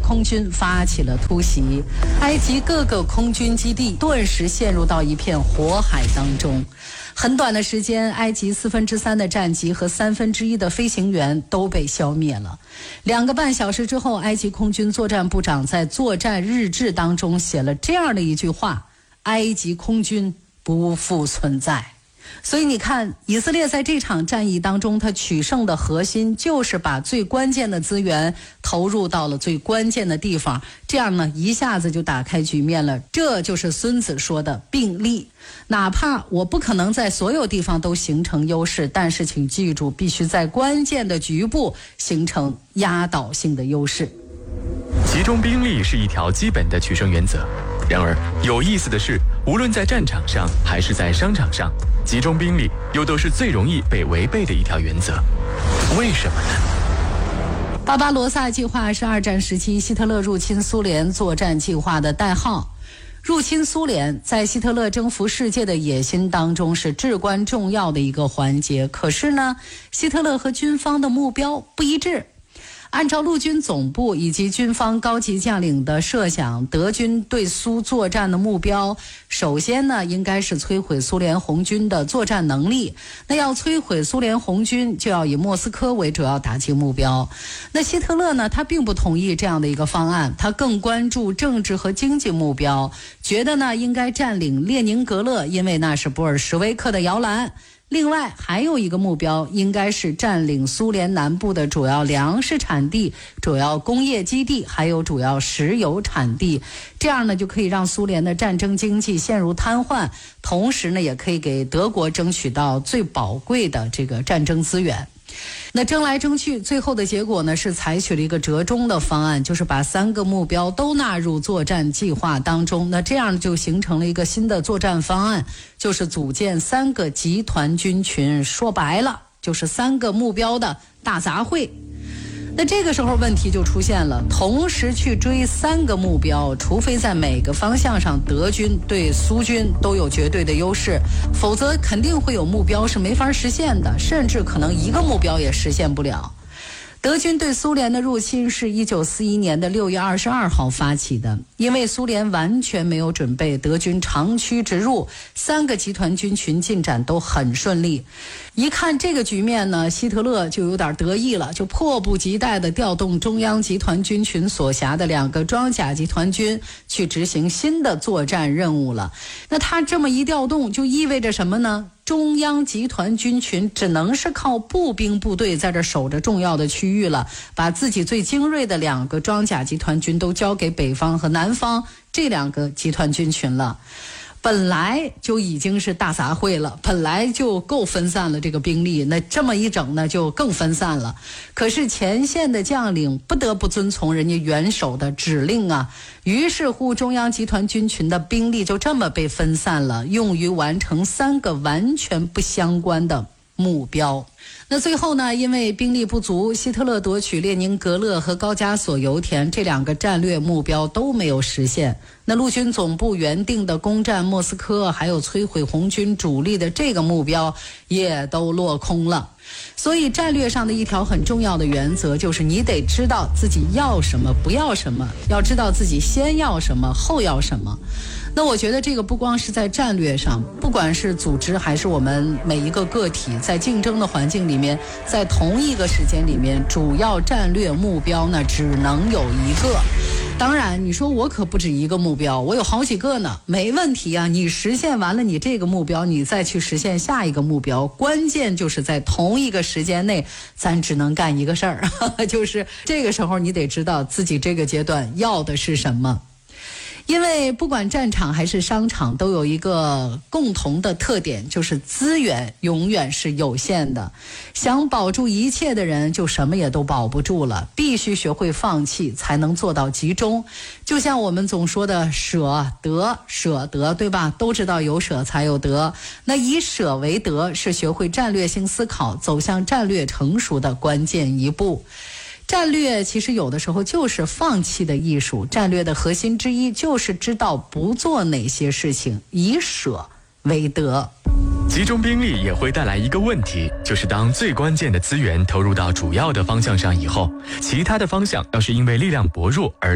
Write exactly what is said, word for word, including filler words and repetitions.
空军发起了突袭，埃及各个空军基地顿时陷入到一片火海当中。很短的时间，埃及四分之三的战机和三分之一的飞行员都被消灭了。两个半小时之后，埃及空军作战部长在作战日志当中写了这样的一句话：埃及空军不复存在。所以你看，以色列在这场战役当中，它取胜的核心就是把最关键的资源投入到了最关键的地方，这样呢，一下子就打开局面了。这就是孙子说的并立。哪怕我不可能在所有地方都形成优势，但是请记住，必须在关键的局部形成压倒性的优势。 集中兵力是一条基本的取胜原则。然而有意思的是，无论在战场上还是在商场上，集中兵力又都是最容易被违背的一条原则。为什么呢？ 巴巴罗萨计划是二战时期希特勒入侵苏联作战计划的代号。入侵苏联在希特勒征服世界的野心当中是至关重要的一个环节，可是呢，希特勒和军方的目标不一致。按照陆军总部以及军方高级将领的设想，德军对苏作战的目标，首先呢，应该是摧毁苏联红军的作战能力。那要摧毁苏联红军，就要以莫斯科为主要打击目标。那希特勒呢，他并不同意这样的一个方案，他更关注政治和经济目标，觉得呢，应该占领列宁格勒，因为那是布尔什维克的摇篮。另外还有一个目标，应该是占领苏联南部的主要粮食产地、主要工业基地，还有主要石油产地。这样呢，就可以让苏联的战争经济陷入瘫痪，同时呢，也可以给德国争取到最宝贵的这个战争资源。那争来争去，最后的结果呢，是采取了一个折中的方案，就是把三个目标都纳入作战计划当中。那这样就形成了一个新的作战方案，就是组建三个集团军群，说白了就是三个目标的大杂烩。那这个时候问题就出现了，同时去追三个目标，除非在每个方向上德军对苏军都有绝对的优势，否则肯定会有目标是没法实现的，甚至可能一个目标也实现不了。德军对苏联的入侵是一九四一年的六月二十二号发起的，因为苏联完全没有准备，德军长驱直入，三个集团军群进展都很顺利。一看这个局面呢，希特勒就有点得意了，就迫不及待地调动中央集团军群所辖的两个装甲集团军去执行新的作战任务了。那他这么一调动，就意味着什么呢？中央集团军群只能是靠步兵部队在这守着重要的区域了，把自己最精锐的两个装甲集团军都交给北方和南方这两个集团军群了。本来就已经是大杂烩了，本来就够分散了这个兵力，那这么一整呢就更分散了。可是前线的将领不得不遵从人家元首的指令啊，于是乎中央集团军群的兵力就这么被分散了，用于完成三个完全不相关的目标。那最后呢，因为兵力不足，希特勒夺取列宁格勒和高加索油田这两个战略目标都没有实现。那陆军总部原定的攻占莫斯科还有摧毁红军主力的这个目标也都落空了。所以战略上的一条很重要的原则就是你得知道自己要什么不要什么，要知道自己先要什么后要什么。那我觉得这个不光是在战略上，不管是组织还是我们每一个个体，在竞争的环境里面，在同一个时间里面，主要战略目标呢只能有一个。当然你说我可不止一个目标，我有好几个呢，没问题啊，你实现完了你这个目标，你再去实现下一个目标，关键就是在同一个时间内咱只能干一个事儿就是这个时候你得知道自己这个阶段要的是什么。因为不管战场还是商场都有一个共同的特点，就是资源永远是有限的，想保住一切的人就什么也都保不住了，必须学会放弃才能做到集中。就像我们总说的舍得舍得，对吧？都知道有舍才有得，那以舍为得是学会战略性思考，走向战略成熟的关键一步。战略其实有的时候就是放弃的艺术，战略的核心之一就是知道不做哪些事情，以舍为得。 集中兵力也会带来一个问题，就是当最关键的资源投入到主要的方向上以后，其他的方向要是因为力量薄弱而